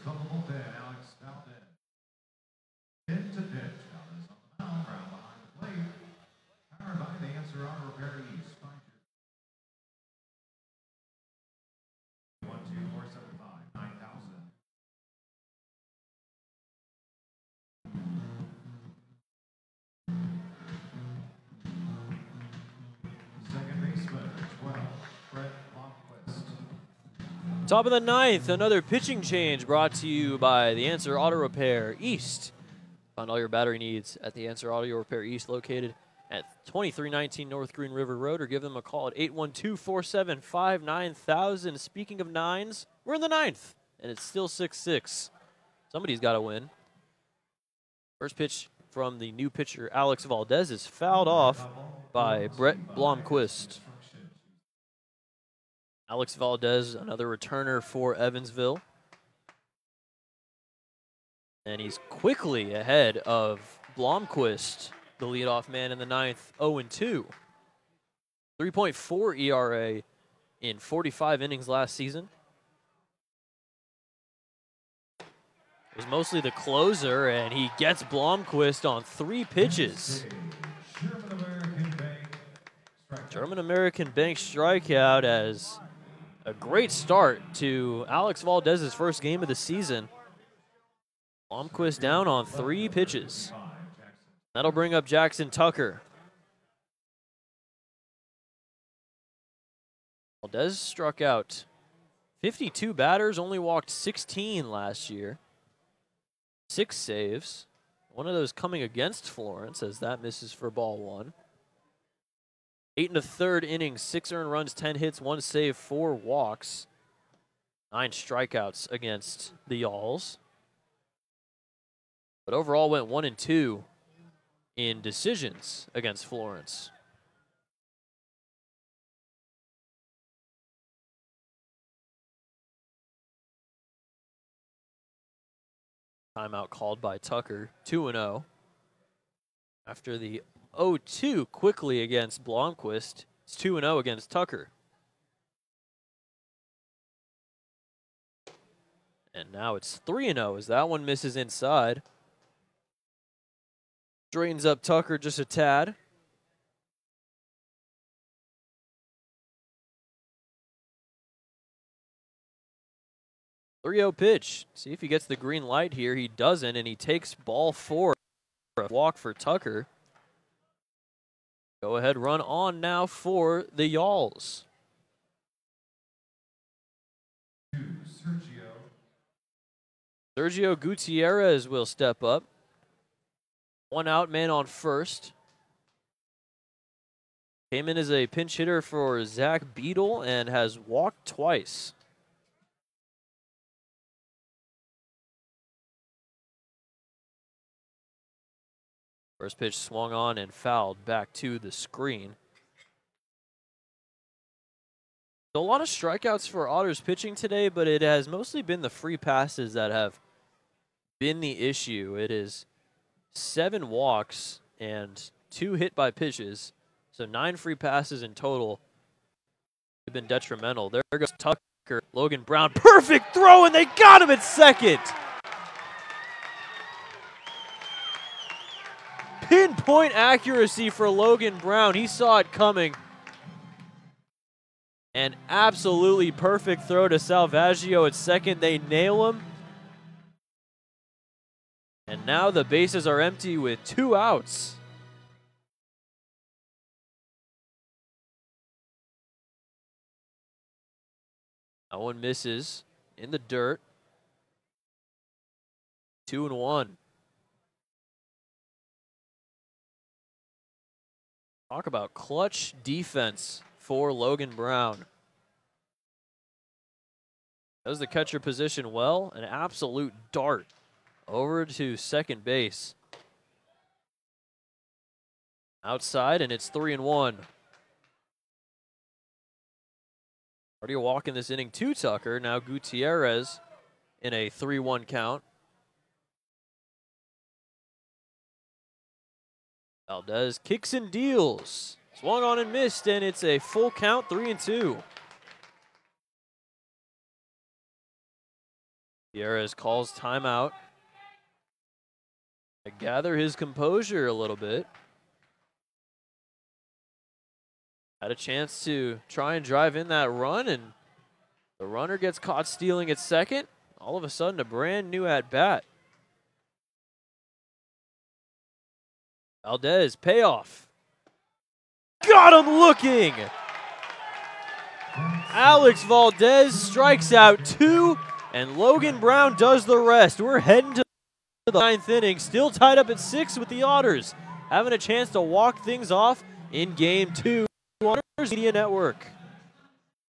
Coco Monte and Alex Valdez. Pin to pitch. Valdez on the mound, ground behind the plate. Powered by the Answer Auto Repair East. Find your 12475 9000. Second baseman, 12, Fred Blomqvist. Top of the ninth, another pitching change brought to you by The Answer Auto Repair East. Find all your battery needs at The Answer Auto Repair East, located at 2319 North Green River Road, or give them a call at 812-475-9000. Speaking of nines, we're in the ninth, and it's still 6-6. Somebody's got to win. First pitch from the new pitcher, Alex Valdez, is fouled off by Brett Blomqvist. Alex Valdez, another returner for Evansville. And he's quickly ahead of Blomqvist, the leadoff man in the ninth, 0-2. 3.4 ERA in 45 innings last season. It was mostly the closer, and he gets Blomqvist on 3 pitches. German American Bank strikeout as a great start to Alex Valdez's first game of the season. Blomqvist down on 3 pitches. That'll bring up Jackson Tucker. Valdez struck out 52 batters, only walked 16 last year. 6 saves. One of those coming against Florence, as that misses for ball 1. 8 1/3 innings, 6 earned runs, 10 hits, 1 save, 4 walks. 9 strikeouts against the Yalls. But overall went 1-2 in decisions against Florence. Timeout called by Tucker, 2-0. After the 0-2 quickly against Blomqvist, it's 2-0 against Tucker. And now it's 3-0 as that one misses inside. Straightens up Tucker just a tad. .30 pitch. See if he gets the green light here. He doesn't, and he takes ball 4. A walk for Tucker. Go ahead, run on now for the Yalls. Sergio Gutierrez will step up. 1 out, man on first. Came in as a pinch hitter for Zach Beadle and has walked twice. First pitch swung on and fouled back to the screen. So a lot of strikeouts for Otters pitching today, but it has mostly been the free passes that have been the issue. It is 7 walks and 2 hit by pitches, so 9 free passes in total have been detrimental. There goes Tucker. Logan Brown, perfect throw, and they got him at second. Pinpoint accuracy for Logan Brown. He saw it coming. An absolutely perfect throw to Salvaggio at second. They nail him. And now the bases are empty with 2 outs. That one misses in the dirt. 2-1. Talk about clutch defense for Logan Brown. Does the catcher position well. An absolute dart over to second base. Outside, and it's 3-1. Already a walk in this inning to Tucker. Now Gutierrez in a 3-1 count. Valdez kicks and deals. Swung on and missed, and it's a full count, 3-2. Gutierrez calls timeout. To gather his composure a little bit. Had a chance to try and drive in that run, and the runner gets caught stealing at second. All of a sudden, a brand new at-bat. Valdez, payoff. Got him looking! Alex Valdez strikes out 2, and Logan Brown does the rest. We're heading to the 9th inning, still tied up at 6 with the Otters, having a chance to walk things off in Game 2. Otters Media Network.